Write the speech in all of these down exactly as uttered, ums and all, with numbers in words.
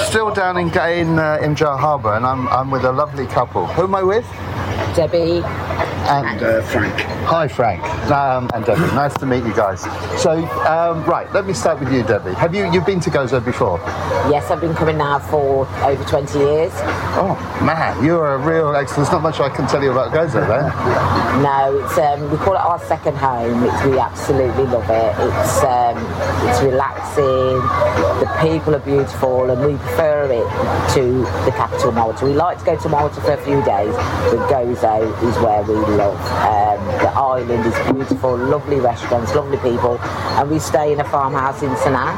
still down in in uh, Imjar Harbour, and I'm I'm with a lovely couple. Who am I with? Debbie. And, and uh, Frank. Hi, Frank. Um, and Debbie. Nice to meet you guys. So, um, right, let me start with you, Debbie. Have you you've been to Gozo before? Yes, I've been coming now for over twenty years. Oh man, you're a real excellent. There's not much I can tell you about Gozo, then. No, it's um, we call it our second home. It's, we absolutely love it. It's um, it's relaxing. The people are beautiful, and we prefer it to the capital Malta. We like to go to Malta for a few days, but Gozo is where we love. Um, the island is beautiful, lovely restaurants, lovely people, and we stay in a farmhouse in Sanat.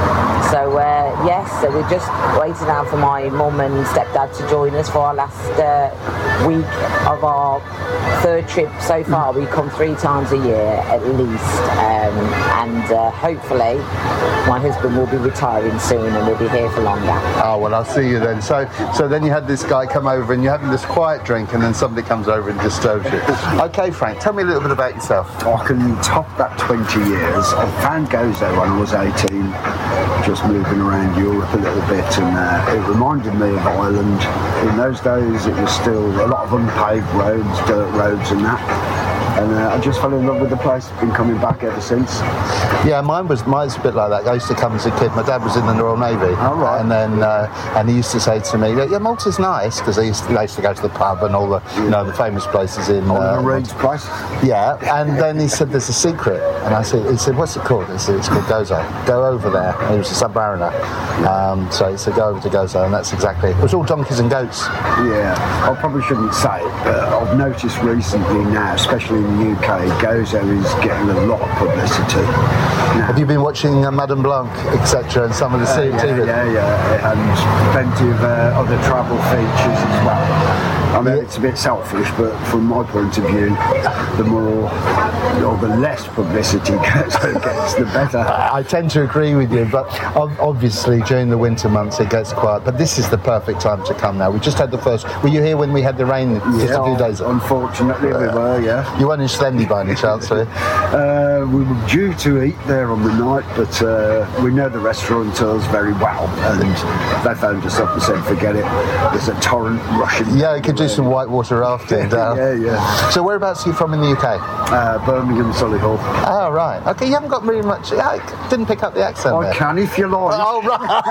So uh, yes, so we're just waiting now for my mum and stepdad to join us for our last uh, week of our third trip so far. We come three times a year at least, um, and uh, hopefully my husband will be retiring soon and we'll be here for longer. Oh well, I'll see you then. So, so then you had this guy come over and you're having this quiet drink, and then somebody comes over and disturbs you. Okay, Frank, tell me a little bit about yourself. I can top that twenty years. I found Gozo when I was eighteen, just moving around Europe a little bit, and uh, it reminded me of Ireland. In those days, it was still a lot of unpaved roads, dirt roads and that. And uh, I just fell in love with the place. Been coming back ever since. Yeah, mine was mine's a bit like that. I used to come as a kid. My dad was in the Royal Navy, oh, right. and then uh, and he used to say to me, "Yeah, Malta's nice," because I used to, I used to go to the pub and all the you know the famous places in uh, uh, Reed's place. Yeah, and then he said, "There's a secret," and I said, "He said, what's it called?" He said, "It's called Gozo. Go over there." And he was a Submariner, um, so he said, "Go over to Gozo," and that's exactly. It was all donkeys and goats. Yeah, I probably shouldn't say it, but I've noticed recently now, especially in the U K, Gozo is getting a lot of publicity. Now, have you been watching uh, Madame Blanc, et cetera, and some of the uh, T V? Yeah, yeah, yeah, and plenty of uh, other travel features as well. I mean, it's a bit selfish, but from my point of view, the more or the less publicity Gozo gets, the better. I tend to agree with you, but obviously during the winter months it gets quiet. But this is the perfect time to come now. We just had the first. Were you here when we had the rain just yeah, a few days ago? Unfortunately, we were. Yeah. You weren't in Slendy by any chance, were you? Uh, we were due to eat there on the night, but uh, we know the restaurateurs very well, and they phoned us up and said, "Forget it. There's a torrent rushing." Yeah, you could do some whitewater rafting down. yeah, yeah. So whereabouts are you from in the U K? Uh, Birmingham, Solihull. Oh, right. Okay, you haven't got really much. I didn't pick up the accent. I there. can if you like. Oh,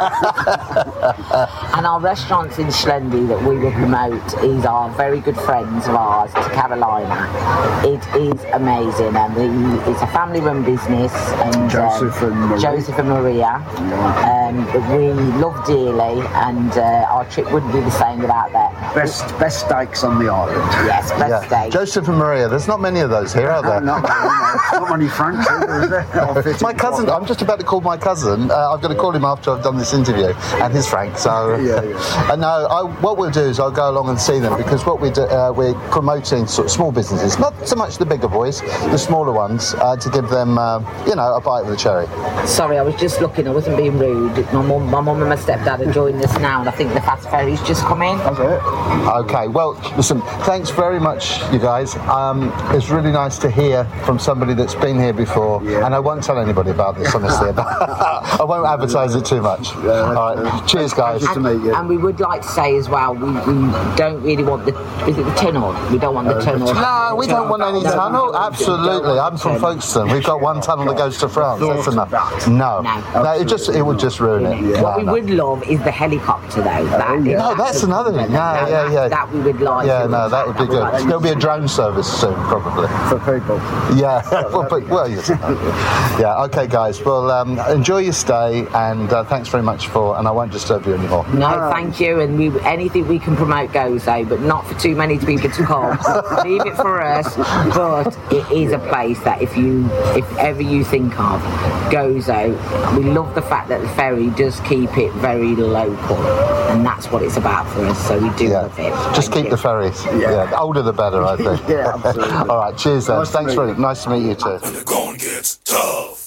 right. And our restaurants in Slendy that we will promote is our very good friends of ours, to Carolina. It is amazing, and we, it's a family-run business. And Joseph um, and Maria. Joseph and Maria. Yeah. Um, that we love dearly, and uh, our trip wouldn't be the same without that. Best best steaks on the island. Yes, best Yeah. steaks. Joseph and Maria. There's not many of those here, are there? No, not, no, not many Franks either, is there? My cousin, I'm just about to call my cousin. Uh, I'm going to call him after I've done this interview, and he's Frank. So, yeah, yeah. Uh, no, I, what we'll do is I'll go along and see them, because what we do, uh, we're promoting sort of small businesses, not so much the bigger boys, the smaller ones, uh, to give them, uh, you know, a bite of the cherry. Sorry, I was just looking. I wasn't being rude. My mum, my mum and my stepdad are joining us now, and I think the fast ferry's just come in. That's it. Okay, well, listen, thanks very much, you guys. Um, it's really nice to hear from somebody that's been here before, yeah. and I won't tell anybody about this, honestly. I won't advertise it too much. Yeah, all right, cheers, guys. Pleasure to meet you. And we would like to say as well, we, we don't really want the, is it the tunnel? We don't want the Uh, tunnel. No, we don't want any No, tunnel. we don't Absolutely, want I'm from tunnel. Folkestone. We've got one tunnel that goes to France. That's enough. No, No. no, it just it would just ruin it. Yeah. What No, we no. would love is the helicopter, though. That, yeah. No, that's another thing. Yeah, that, yeah, yeah. That we would like. Yeah, to no, that would be good. like. There'll be a drone service soon, probably. For people. Yeah, well, but, well yes. Yeah, okay, guys. Well, um, enjoy your stay, and uh, thanks very much for. And I won't disturb you anymore. No, thank you. And we anything we can promote Gozo, but not for too many people to come. Leave it for us. But it is a place that if you, if ever you think of Gozo, we love the fact that the ferry does keep it very local, and that's what it's about for us. So we do Yeah, love it. just Thank keep you. the ferries. Yeah. yeah, the older the better, I think. Yeah, absolutely. All right, cheers, then. Nice to Thanks meet very you. nice to meet you too. When the going gets tough.